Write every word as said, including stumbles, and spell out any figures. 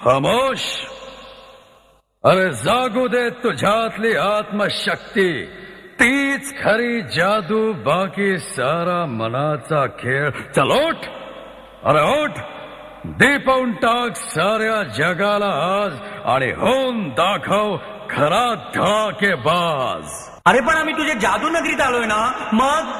खामोश. अरे जागू दे तुझ्यातली आत्मशक्ती. तीच खरी जादू, बाकी सारा मनाचा खेळ. चल ओठ. अरे ओठ. दीपवून टाक साऱ्या जगाला आज आणि होऊन दाखव खरा धडाकेबाज. अरे पण आम्ही तुझ्या जादू नगरीत आलोय ना, मग